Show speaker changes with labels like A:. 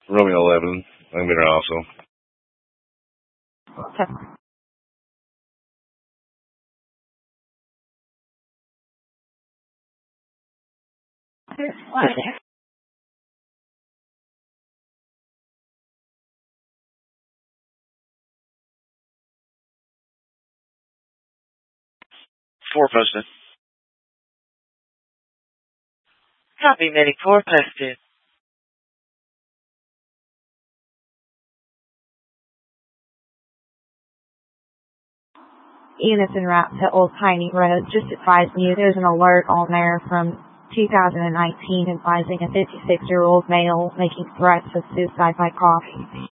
A: Romeo 11. I'm going to be there also.
B: Okay.
C: Four posted. Copy, Medic 4 posted.
B: Ian is en route to Old Piney Road. Just advising you, there's an alert on there from 2019 advising a 56-year-old male making threats of suicide by coffee.